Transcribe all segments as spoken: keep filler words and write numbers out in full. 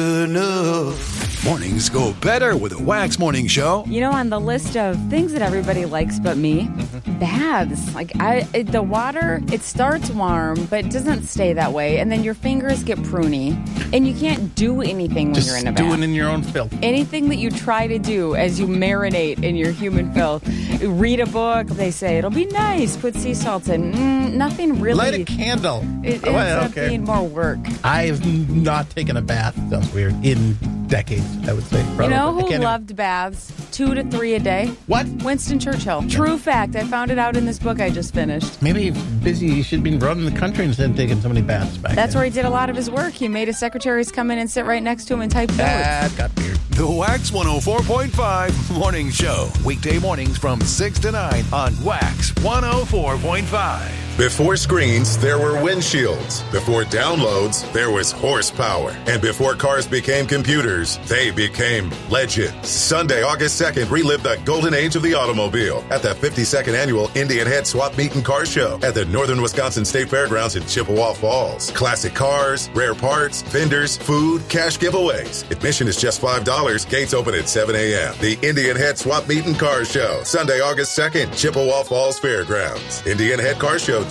good enough. Mornings go better with a Wax Morning Show. You know, on the list of things that everybody likes but me, mm-hmm. baths. Like, I, it, the water, it starts warm, but it doesn't stay that way. And then your fingers get pruny, and you can't do anything when Just you're in a bath. doing in your own filth. Anything that you try to do as you marinate in your human filth. Read a book, they say, it'll be nice, put sea salt in. Mm, nothing really. Light a candle. It, oh, it well, ends okay. up being more work. I've not taken a bath, sounds weird, in decades, I would say. Probably. You know who loved loved baths? Two to three a day? What? Winston Churchill. True fact. I found it out in this book I just finished. Maybe busy. He should be running the country instead of taking so many baths back That's then. where he did a lot of his work. He made his secretaries come in and sit right next to him and type That notes. got weird. The Wax one oh four point five Morning Show. Weekday mornings from six to nine on Wax one oh four point five. Before screens, there were windshields. Before downloads, there was horsepower. And before cars became computers, they became legends. Sunday, August second, relive the golden age of the automobile at the fifty-second Annual Indian Head Swap Meet and Car Show at the Northern Wisconsin State Fairgrounds in Chippewa Falls. Classic cars, rare parts, vendors, food, cash giveaways. Admission is just five dollars. Gates open at seven a.m. The Indian Head Swap Meet and Car Show, Sunday, August second, Chippewa Falls Fairgrounds. Indian Head Car Show.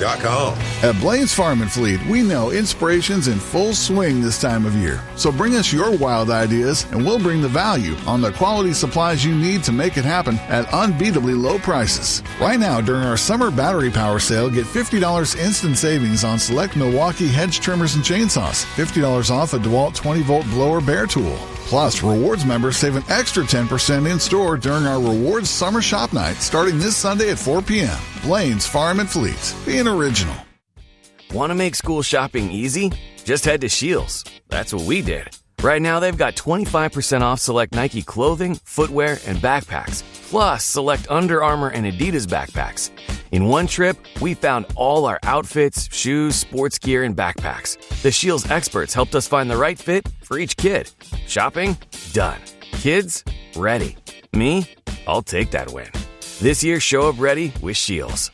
At Blaine's Farm and Fleet, we know inspiration's in full swing this time of year. So bring us your wild ideas, and we'll bring the value on the quality supplies you need to make it happen at unbeatably low prices. Right now, during our summer battery power sale, get fifty dollars instant savings on select Milwaukee hedge trimmers and chainsaws, fifty dollars off a DeWalt twenty volt blower bear tool. Plus, rewards members save an extra ten percent in-store during our Rewards Summer Shop Night starting this Sunday at four p.m. Blaine's Farm and Fleet. Being original. Want to make school shopping easy? Just head to Scheels. That's what we did. Right now, they've got twenty-five percent off select Nike clothing, footwear, and backpacks. Plus, select Under Armour and Adidas backpacks. In one trip, we found all our outfits, shoes, sports gear, and backpacks. The Scheels experts helped us find the right fit for each kid. Shopping? Done. Kids? Ready. Me? I'll take that win. This year, show up ready with Scheels.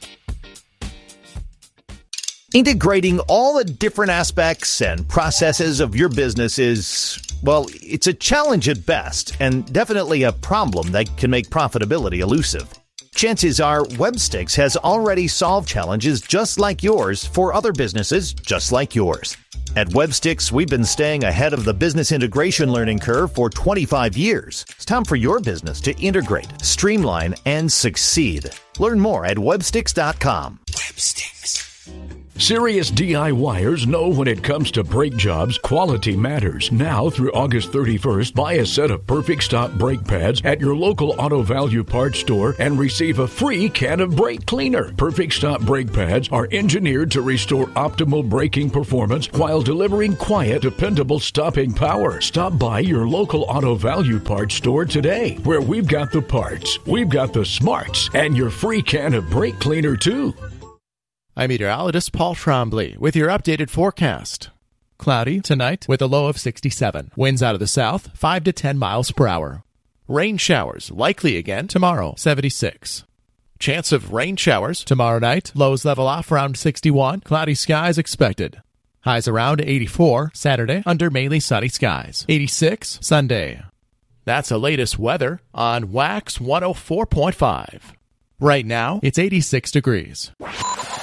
Integrating all the different aspects and processes of your business is, well, it's a challenge at best, and definitely a problem that can make profitability elusive. Chances are Webstix has already solved challenges just like yours for other businesses just like yours. At Webstix, we've been staying ahead of the business integration learning curve for twenty-five years. It's time for your business to integrate, streamline, and succeed. Learn more at webstix dot com. Webstix. Serious DIYers know when it comes to brake jobs, quality matters. Now through August thirty-first, buy a set of Perfect Stop brake pads at your local Auto Value Parts store and receive a free can of brake cleaner. Perfect Stop brake pads are engineered to restore optimal braking performance while delivering quiet, dependable stopping power. Stop by your local Auto Value Parts store today, where we've got the parts, we've got the smarts, and your free can of brake cleaner too. I'm meteorologist Paul Trombley with your updated forecast. Cloudy tonight with a low of sixty-seven. Winds out of the south, five to ten miles per hour. Rain showers likely again tomorrow, seventy-six. Chance of rain showers tomorrow night. Lows level off around sixty-one. Cloudy skies expected. Highs around eighty-four Saturday under mainly sunny skies. eighty-six Sunday. That's the latest weather on Wax one oh four point five. Right now, it's eighty-six degrees.